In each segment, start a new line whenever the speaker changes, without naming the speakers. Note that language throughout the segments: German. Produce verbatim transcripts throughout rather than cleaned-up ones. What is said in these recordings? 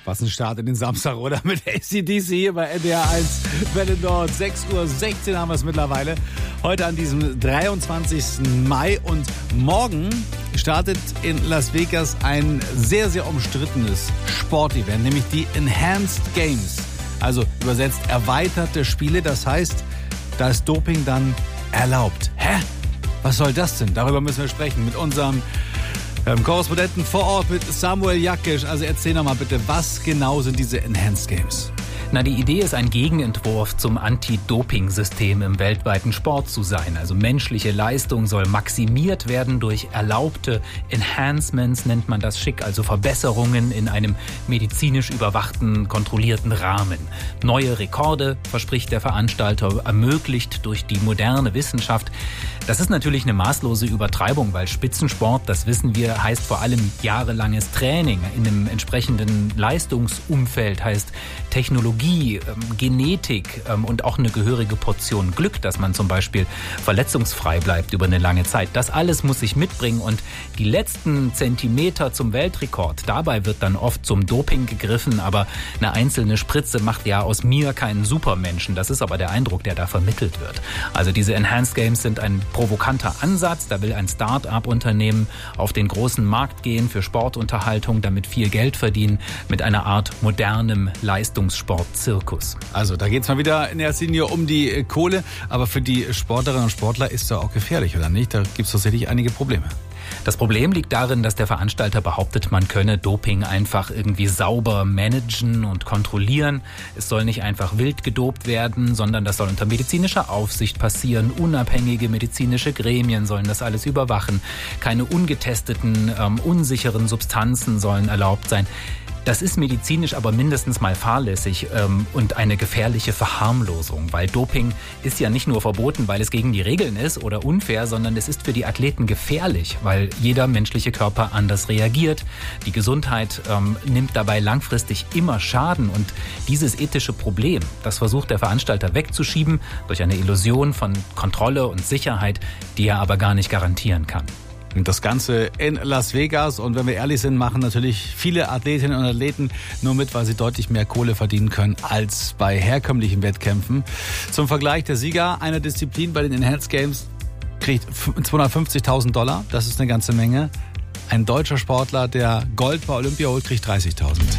Was ein Start in den Samstag, oder? Mit A C D C hier bei N D R eins. Welle Nord, sechs Uhr sechzehn haben wir es mittlerweile. Heute an diesem dreiundzwanzigsten Mai. Und morgen startet in Las Vegas ein sehr, sehr umstrittenes Sportevent, nämlich die Enhanced Games. Also übersetzt erweiterte Spiele. Das heißt, da ist Doping dann erlaubt. Hä? Was soll das denn? Darüber müssen wir sprechen mit unserem ähm, Korrespondenten vor Ort, mit Samuel Jakisch. Also erzähl doch mal bitte, was genau sind diese Enhanced Games?
Na, die Idee ist, ein Gegenentwurf zum Anti-Doping-System im weltweiten Sport zu sein. Also menschliche Leistung soll maximiert werden durch erlaubte Enhancements, nennt man das schick, also Verbesserungen in einem medizinisch überwachten, kontrollierten Rahmen. Neue Rekorde, verspricht der Veranstalter, ermöglicht durch die moderne Wissenschaft. Das ist natürlich eine maßlose Übertreibung, weil Spitzensport, das wissen wir, heißt vor allem jahrelanges Training in einem entsprechenden Leistungsumfeld, heißt Technologie, ähm, Genetik ähm, und auch eine gehörige Portion Glück, dass man zum Beispiel verletzungsfrei bleibt über eine lange Zeit. Das alles muss sich mitbringen und die letzten Zentimeter zum Weltrekord, dabei wird dann oft zum Doping gegriffen, aber eine einzelne Spritze macht ja aus mir keinen Supermenschen. Das ist aber der Eindruck, der da vermittelt wird. Also diese Enhanced Games sind ein provokanter Ansatz. Da will ein Start-up-Unternehmen auf den großen Markt gehen für Sportunterhaltung, damit viel Geld verdienen, mit einer Art modernem Leistungssport-Zirkus.
Also da geht es mal wieder in erster Linie um die Kohle, aber für die Sportlerinnen und Sportler ist es auch gefährlich, oder nicht? Da gibt es tatsächlich einige Probleme.
Das Problem liegt darin, dass der Veranstalter behauptet, man könne Doping einfach irgendwie sauber managen und kontrollieren. Es soll nicht einfach wild gedopt werden, sondern das soll unter medizinischer Aufsicht passieren. Unabhängige medizinische Gremien sollen das alles überwachen. Keine ungetesteten, ähm, unsicheren Substanzen sollen erlaubt sein. Das ist medizinisch aber mindestens mal fahrlässig ähm, und eine gefährliche Verharmlosung, weil Doping ist ja nicht nur verboten, weil es gegen die Regeln ist oder unfair, sondern es ist für die Athleten gefährlich, weil jeder menschliche Körper anders reagiert. Die Gesundheit ähm, nimmt dabei langfristig immer Schaden und dieses ethische Problem, das versucht der Veranstalter wegzuschieben durch eine Illusion von Kontrolle und Sicherheit, die er aber gar nicht garantieren kann.
Das Ganze in Las Vegas und wenn wir ehrlich sind, machen natürlich viele Athletinnen und Athleten nur mit, weil sie deutlich mehr Kohle verdienen können als bei herkömmlichen Wettkämpfen. Zum Vergleich, der Sieger einer Disziplin bei den Enhanced Games kriegt zweihundertfünfzigtausend Dollar, das ist eine ganze Menge. Ein deutscher Sportler, der Gold bei Olympia holt, kriegt dreißigtausend.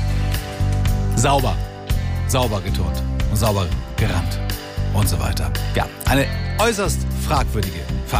Sauber, sauber geturnt und sauber gerannt und so weiter. Ja, eine äußerst fragwürdige Veranstaltung.